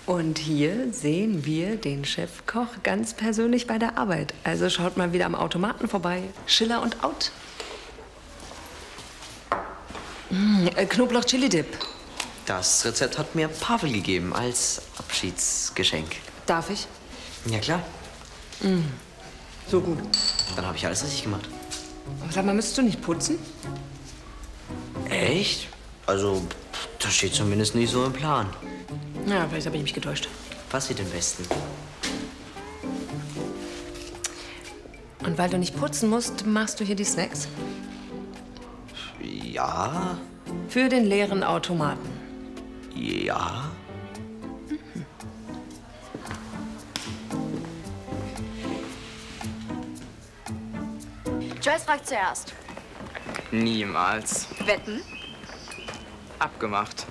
Und hier sehen wir den Chefkoch ganz persönlich bei der Arbeit. Also schaut mal wieder am Automaten vorbei. Schiller und Out. Knoblauch-Chili-Dip. Das Rezept hat mir Pavel gegeben als Abschiedsgeschenk. Darf ich? Ja, klar. So gut. Dann habe ich alles richtig gemacht. Aber sag mal, müsstest du nicht putzen? Echt? Also, das steht zumindest nicht so im Plan. Ja, vielleicht habe ich mich getäuscht. Was sieht am besten? Und weil du nicht putzen musst, machst du hier die Snacks? Ja. Für den leeren Automaten. Ja. Joyce fragt zuerst. Niemals. Wetten? Abgemacht.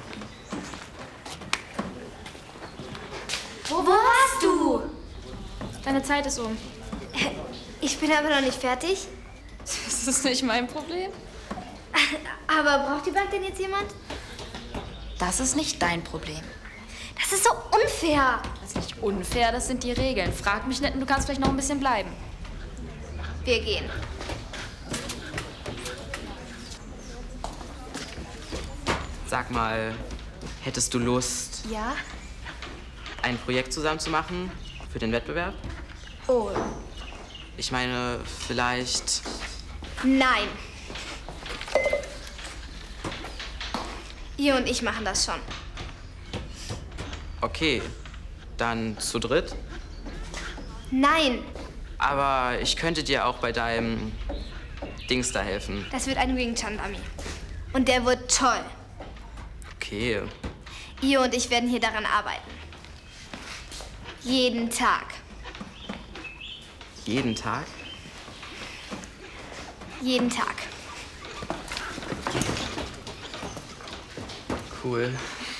Wo warst du? Deine Zeit ist um. Ich bin aber noch nicht fertig. Das ist nicht mein Problem. Aber braucht die Bank denn jetzt jemand? Das ist nicht dein Problem. Das ist so unfair. Das ist nicht unfair, das sind die Regeln. Frag mich nicht und du kannst vielleicht noch ein bisschen bleiben. Wir gehen. Sag mal, hättest du Lust, Ja? ein Projekt zusammen zu machen für den Wettbewerb? Oh. Ich meine, vielleicht... Nein. Ihr und ich machen das schon. Okay, dann zu dritt. Nein. Aber ich könnte dir auch bei deinem Dings da helfen. Das wird ein Wing Chun Dummy. Und der wird toll. Okay. Ihr und ich werden hier daran arbeiten. Jeden Tag. Jeden Tag? Jeden Tag. Cool.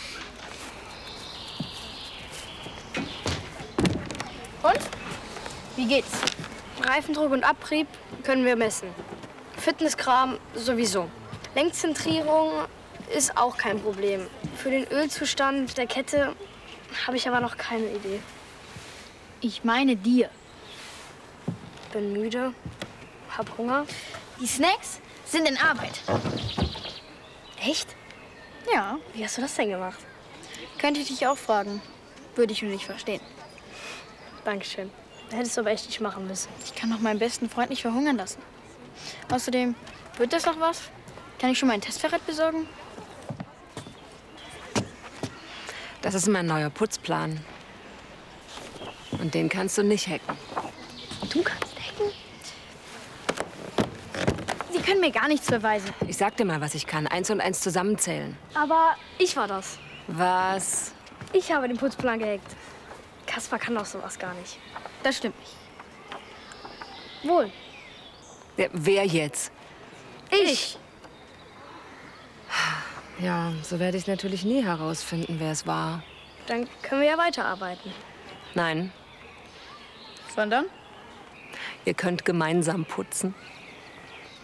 Und? Wie geht's? Reifendruck und Abrieb können wir messen. Fitnesskram sowieso. Lenkzentrierung ist auch kein Problem. Für den Ölzustand der Kette habe ich aber noch keine Idee. Ich meine dir. Bin müde, hab Hunger. Die Snacks sind in Arbeit. Echt? Ja, Wie hast du das denn gemacht? könnte ich dich auch fragen. Würde ich nur nicht verstehen. Dankeschön. Hättest du aber echt nicht machen müssen. Ich kann doch meinen besten Freund nicht verhungern lassen. Außerdem, wird das noch was? Kann ich schon mal ein Testfahrrad besorgen? Das ist mein neuer Putzplan. Und den kannst du nicht hacken. Du kannst hacken? Sie können mir gar nichts beweisen. Ich sag dir mal, was ich kann. 1 und 1 zusammenzählen. Aber ich war das. Was? Ich habe den Putzplan gehackt. Kaspar kann doch sowas gar nicht. Das stimmt nicht. Wohl. Ja, wer jetzt? Ich. Ja, so werde ich natürlich nie herausfinden, wer es war. Dann können wir ja weiterarbeiten. Nein, Sondern? ihr könnt gemeinsam putzen.